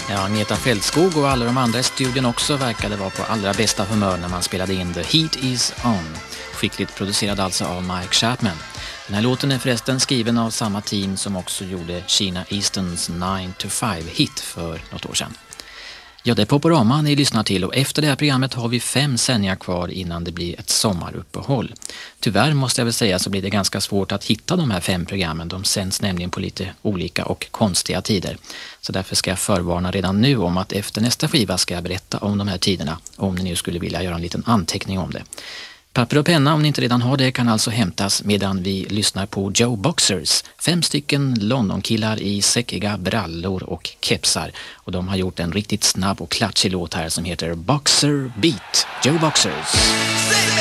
Ja, Agneta Fältskog och alla de andra i studion också verkade vara på allra bästa humör när man spelade in The Heat Is On. Skickligt producerad alltså av Mike Chapman. Den här låten är förresten skriven av samma team som också gjorde Sheena Eastons 9 to 5-hit för något år sedan. Ja, det är Poporama ni lyssnar till och efter det här programmet har vi 5 sändningar kvar innan det blir ett sommaruppehåll. Tyvärr måste jag väl säga så blir det ganska svårt att hitta de här 5 programmen. De sänds nämligen på lite olika och konstiga tider. Så därför ska jag förvarna redan nu om att efter nästa skiva ska jag berätta om de här tiderna. Om ni nu skulle vilja göra en liten anteckning om det. Papper och penna, om ni inte redan har det, kan alltså hämtas medan vi lyssnar på Joe Boxers. 5 stycken Londonkillar i säckiga brallor och kepsar. Och de har gjort en riktigt snabb och klatschig låt här som heter Boxer Beat. Joe Boxers.